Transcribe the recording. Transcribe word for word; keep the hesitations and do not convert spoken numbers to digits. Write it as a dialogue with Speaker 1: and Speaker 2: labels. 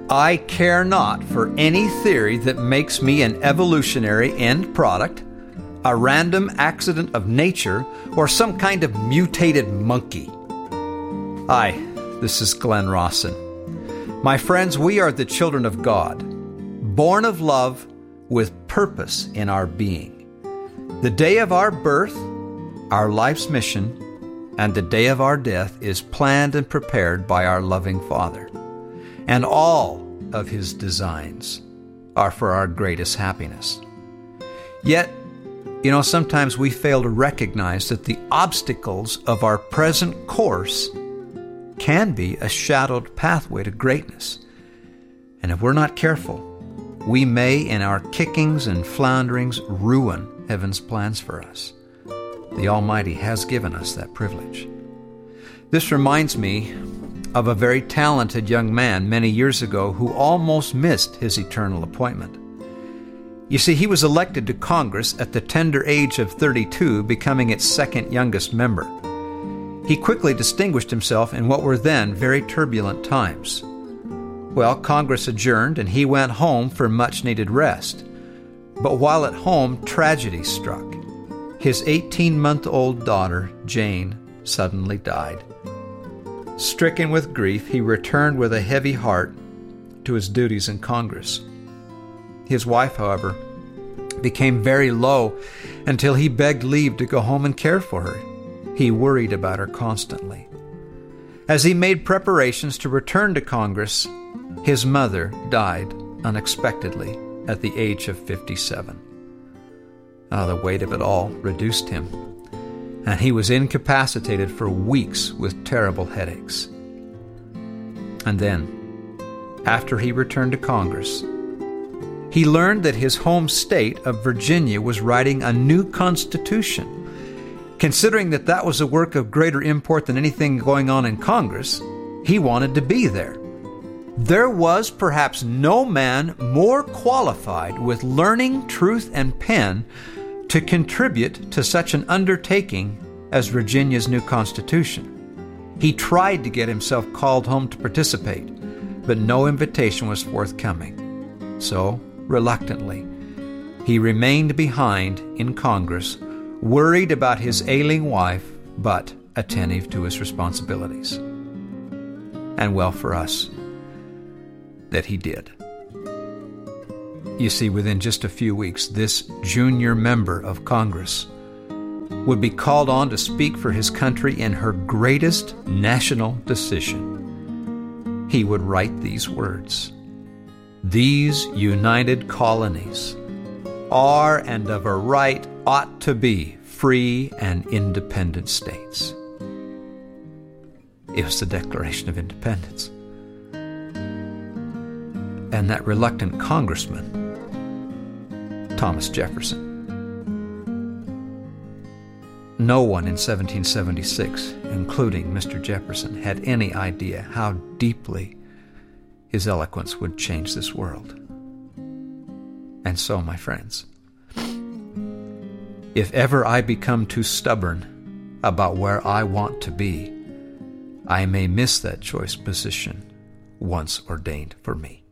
Speaker 1: I care not for any theory that makes me an evolutionary end product, a random accident of nature, or some kind of mutated monkey. Hi, this is Glenn Rawson. My friends, we are the children of God, born of love with purpose in our being. The day of our birth, our life's mission, and the day of our death is planned and prepared by our loving Father. And all of His designs are for our greatest happiness. Yet, you know, sometimes we fail to recognize that the obstacles of our present course can be a shadowed pathway to greatness. And if we're not careful, we may, in our kickings and flounderings, ruin heaven's plans for us. The Almighty has given us that privilege. This reminds me of a very talented young man many years ago who almost missed his eternal appointment. You see, he was elected to Congress at the tender age of thirty-two, becoming its second youngest member. He quickly distinguished himself in what were then very turbulent times. Well, Congress adjourned and he went home for much-needed rest. But while at home, tragedy struck. His eighteen-month-old daughter, Jane, suddenly died. Stricken with grief, he returned with a heavy heart to his duties in Congress. His wife, however, became very low until he begged leave to go home and care for her. He worried about her constantly. As he made preparations to return to Congress, his mother died unexpectedly at the age of fifty-seven. Oh, the weight of it all reduced him, and he was incapacitated for weeks with terrible headaches. And then, after he returned to Congress, he learned that his home state of Virginia was writing a new constitution. Considering that that was a work of greater import than anything going on in Congress, he wanted to be there. There was perhaps no man more qualified with learning, truth, and pen to contribute to such an undertaking as Virginia's new constitution. He tried to get himself called home to participate, but no invitation was forthcoming. So, reluctantly, he remained behind in Congress, worried about his ailing wife, but attentive to his responsibilities. And well for us that he did. You see, within just a few weeks, this junior member of Congress would be called on to speak for his country in her greatest national decision. He would write these words: "These united colonies are and of a right ought to be free and independent states." It was the Declaration of Independence. And that reluctant congressman, Thomas Jefferson. No one in seventeen seventy-six, including Mister Jefferson, had any idea how deeply his eloquence would change this world. And so, my friends, if ever I become too stubborn about where I want to be, I may miss that choice position once ordained for me.